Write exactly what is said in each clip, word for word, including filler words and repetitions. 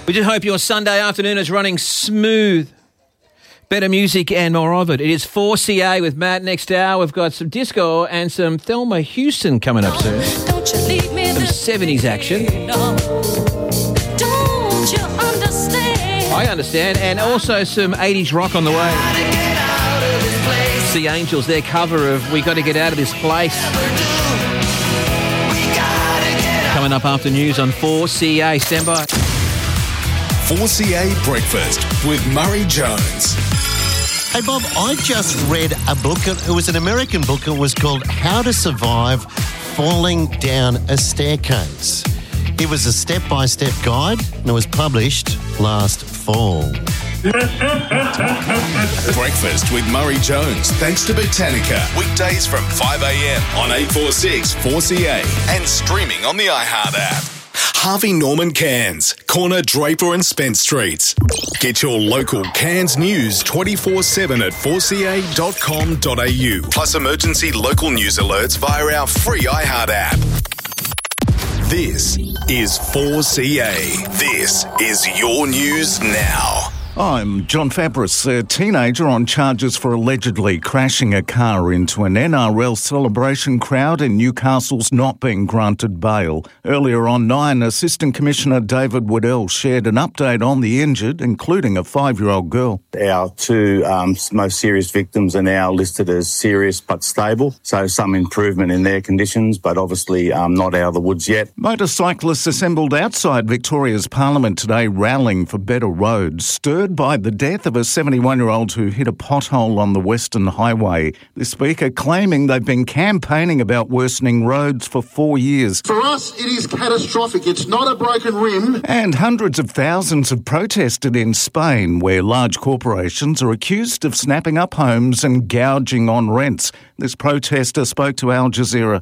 We just hope your Sunday afternoon is running smooth. Better music and more of it. It is four C A with Matt. Next hour, we've got some disco and some Thelma Houston coming up soon. Don't you leave me Some seventies action. No. Don't you understand? I understand. And also some eighties rock on the way. The Angels, their cover of We Gotta Get Out of This Place. Coming up after news on four C A. Stand by. four C A Breakfast with Murray Jones. Hey, Bob, I just read a book. It was an American book. It was called How to Survive Falling Down a Staircase. It was a step-by-step guide, and it was published last fall. Breakfast with Murray Jones, thanks to Botanica. Weekdays from five a.m. on eight forty-six four C A and streaming on the iHeart app. Harvey Norman Cairns, corner Draper and Spence Streets. Get your local Cairns news twenty-four seven at four c a dot com dot a u. Plus emergency local news alerts via our free iHeart app. This is four C A. This is your news now. I'm John Fabris, a teenager on charges for allegedly crashing a car into an N R L celebration crowd in Newcastle's not being granted bail. Earlier on nine, Assistant Commissioner David Waddell shared an update on the injured, including a five-year-old girl. Our two um, most serious victims are now listed as serious but stable, so some improvement in their conditions, but obviously um, not out of the woods yet. Motorcyclists assembled outside Victoria's Parliament today rallying for better roads, stirred by the death of a seventy-one-year-old who hit a pothole on the Western Highway. The Speaker claiming they've been campaigning about worsening roads for four years. For us, it is catastrophic. It's not a broken rim. And hundreds of thousands have protested in Spain, where large corporations are accused of snapping up homes and gouging on rents. This protester spoke to Al Jazeera.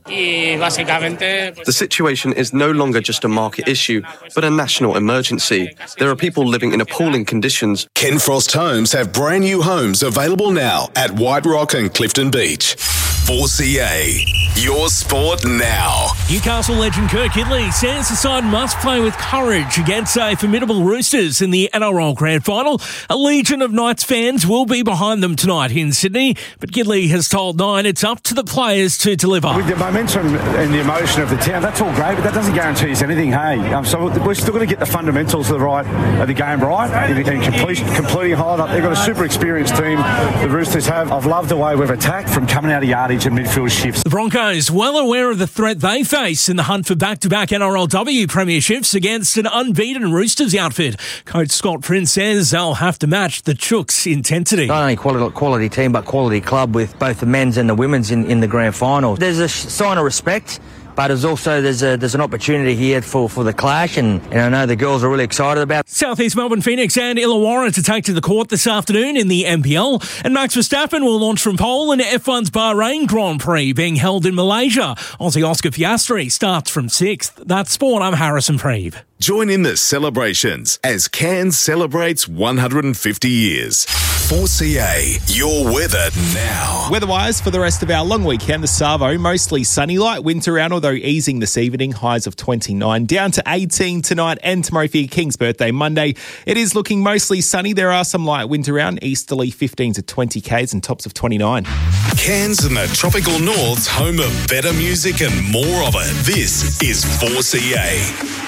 The situation is no longer just a market issue, but a national emergency. There are people living in appalling conditions. Ken Frost Homes have brand new homes available now at White Rock and Clifton Beach. four C A, your sport now. Newcastle legend Kirk Kidley says the side must play with courage against a formidable Roosters in the N R L Grand Final. A legion of Knights fans will be behind them tonight in Sydney, but Kidley has told Nine it's up to the players to deliver. With the momentum and the emotion of the town, that's all great, but that doesn't guarantee us anything, hey? Um, so we're still going to get the fundamentals of the right of the game right, and, and complete, completing hard up. They've got a super experienced team, the Roosters have. I've loved the way we've attacked from coming out of yardage and midfield shifts. The Broncos, well aware of the threat they face in the hunt for back-to-back N R L W premierships against an unbeaten Roosters outfit. Coach Scott Prince says they'll have to match the Chooks' intensity. Not only quality, quality team, but quality club with both the men's and the women's in, in the grand final. There's a sign of respect, but there's also there's a, there's an opportunity here for, for the clash, and, and I know the girls are really excited about. South East Melbourne Phoenix and Illawarra to take to the court this afternoon in the N P L, and Max Verstappen will launch from pole in F one's Bahrain Grand Prix being held in Malaysia. Aussie Oscar Piastri starts from sixth. That's sport. I'm Harrison Preeve. Join in the celebrations as Cairns celebrates one hundred fifty years. four C A, your weather now. Weather-wise, for the rest of our long weekend, the Savo, mostly sunny, light wind around, although easing this evening, highs of twenty-nine, down to eighteen tonight and tomorrow for your King's birthday Monday. It is looking mostly sunny. There are some light winds around, easterly fifteen to twenty kays and tops of twenty-nine. Cairns and the tropical north's home of better music and more of it. This is four C A.